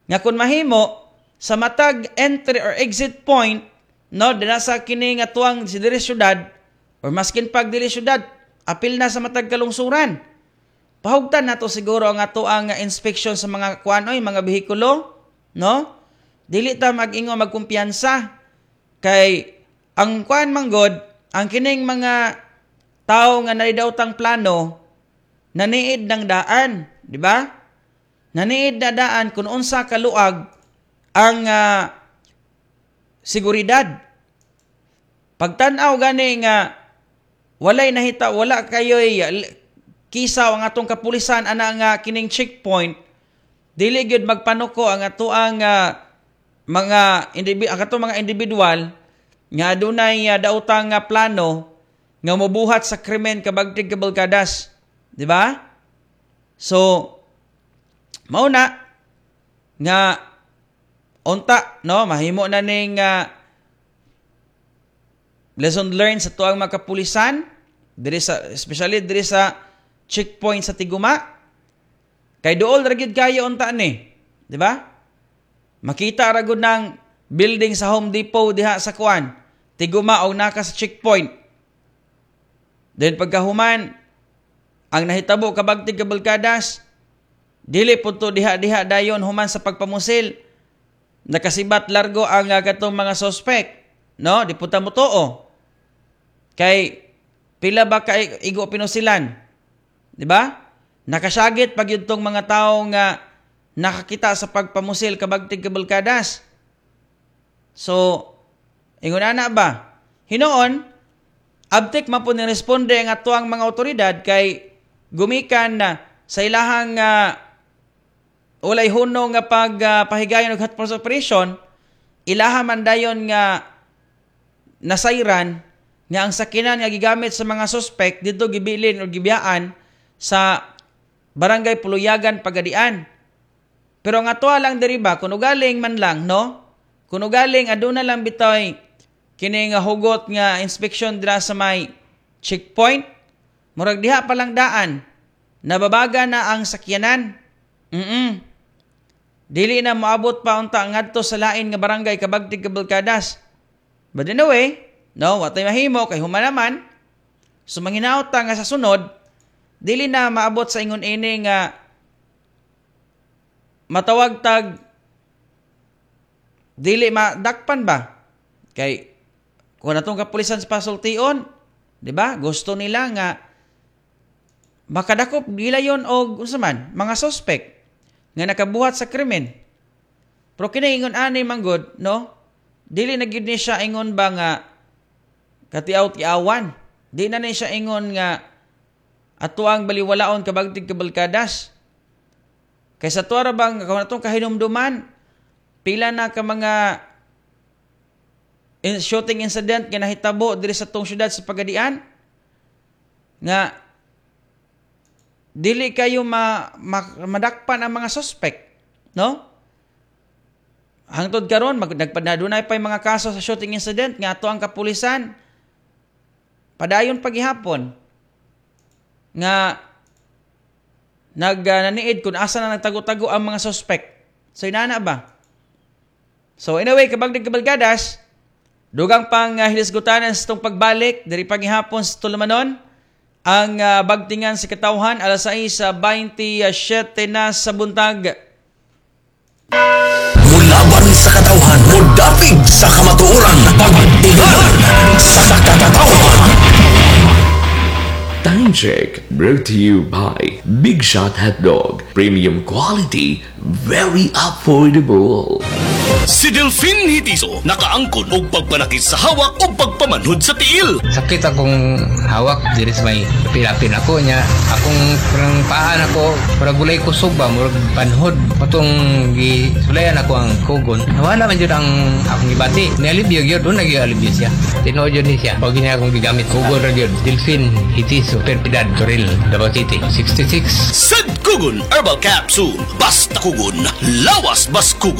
nga kung mahimo sa matag entry or exit point, no, dina sa kini nga tuang si diri syudad or maskin pag dili syudad, apil na sa matag kalungsuran. Pahugtan nato siguro ang ato ang inspection sa mga kuanoy, mga behikulo, no? Dili ta mag-ingo magkumpiyansa kay ang kuan manggod, ang kining mga tao nga naidawtang plano naniid ng daan, di ba? Naniid na daan kung unsa kaluag ang seguridad. Pagtan-aw gani nga walay nahita, wala kayoy kisaw ang atong kapulisan ana nga kining checkpoint, dili gyud magpanuko ang ato ang mga individual nga adunay daotang plano nga mobuhat sa krimen kabagtig kabalkadas, di ba? So mao na nga unta, no, mahimo na ning lesson learned sa tuang mga kapulisan diri sa, especially diri sa checkpoint sa Tiguma, kay duol ra gyud kayo unta ni, di ba? Makita ra gud ng building sa Home Depot diha sa kuan Tiguma og naka sa checkpoint. Then pagkahuman ang nahitabo kabagtig kabalkadas, dili punto diha dayon human sa pagpamusil, nakasibat largo ang katong mga suspect, no? Di punta mo tuo kay pila ba ka igo pinusilan, di ba? Nakasagit pag yun tong mga tao nga nakakita sa pagpamusil kabagtig kabalkadas. So ingon ana ba hinoon abtik man po ni responde ang ato ang mga otoridad kay gumikan na sa ilahang walay huno nga pagpahigayon og hot pursuit operation, ilaha man dayon nga nasayran nga ang sakinan nga gigamit sa mga suspect dito gibilin o gibiyaan sa Barangay Puluyagan, Pagadian. Pero nga to lang diri ba kuno galing man lang, no? Kuno galing aduna lang bitoy kini nga hugot nga inspection dira sa may checkpoint, murag diha pa lang daan nababaga na ang sakyanan. Dili na moabot pa unta ngadto sa lain nga barangay kabagtig kabalkadas. But anyway, no, watay mahimo kay human naman. So manghinaot ta nga sa sunod, dili na maabot sa ingon ini nga matawag tag dili madakpan ba? Kay kung natong kapulisan sa pasultion, di ba? Gusto nila nga makadakop nila yon og unsa man mga suspect nga nakabuhat sa krimen. Pero kini ingon ani manggod, no? Dili na gyud ni siya ingon ba nga katiaw-tiawan. Di na ni siya ingon nga ato ang baliwalaon kabagtig kabalkadas. Kaysa tuwa bang kung natong kahinumduman, pila na ka mga shooting incident nga nahitabo diri sa tong syudad sa Pagadian nga dili kayo madakpan ang mga suspect, no? Hangtod karon nagpadadunay pa mga kaso sa shooting incident nga ato ang kapulisan padayon paghihapon nga naniid kung asa na nagtago-tago ang mga suspect. So inana ba? So anyway, kabagdig kabalkadas, dugang pang hilisgutanan sa itong pagbalik dari paghihapon sa Tulumanon, ang bagtingan sa katawhan alas 6:27 na sa buntag. Mulaban sa katawhan, mudapig sa kamatuoran, pagtingan sa katawhan. Time check brought to you by Big Shot Hot Dog. Premium quality, very affordable. Si Delphine Hitiso nakaangkon og pagpanakit sa hawak o pagpamanhod sa tiil. Sakit akong hawak diri sa may pilapin ako niya. Akong parang paan ako, para gulay kusog ba, murag panhod. Patong gisulayan ako ang kugon. Nawala man yun ang akong ibati. Nialibyo yun, doon nag-ialibyo siya. Tinood yun niya. Pag niya akong gigamit kugon ra yun. Delphine Hitiso, Perpidad, Toril, Davao City, 66. Sad Kugon Herbal Capsule. Basta kugon, lawas bas kugon.